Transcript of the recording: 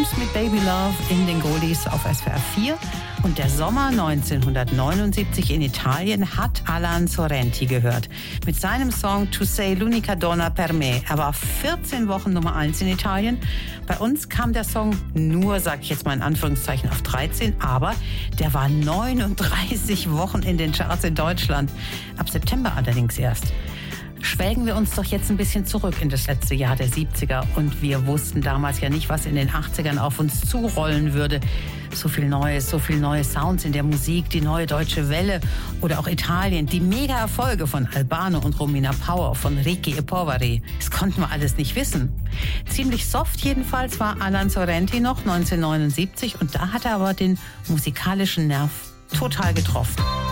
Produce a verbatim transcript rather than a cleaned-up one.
Dreams mit Baby Love in den Goldies auf S W R vier. Und der Sommer neunzehnhundertneunundsiebzig in Italien hat Alan Sorrenti gehört. Mit seinem Song Tu sei l'unica donna per me. Er war vierzehn Wochen Nummer eins in Italien. Bei uns kam der Song nur, sag ich jetzt mal in Anführungszeichen, auf dreizehn. Aber der war neununddreißig Wochen in den Charts in Deutschland. Ab September allerdings erst. Schwelgen wir uns doch jetzt ein bisschen zurück in das letzte Jahr der siebziger. Und wir wussten damals ja nicht, was in den achtzigern auf uns zurollen würde. So viel Neues, so viel neue Sounds in der Musik, die neue deutsche Welle oder auch Italien, die Mega-Erfolge von Albano und Romina Power, von Ricky e Poveri. Das konnten wir alles nicht wissen. Ziemlich soft jedenfalls war Alan Sorrenti noch neunzehnhundertneunundsiebzig und da hat er aber den musikalischen Nerv total getroffen.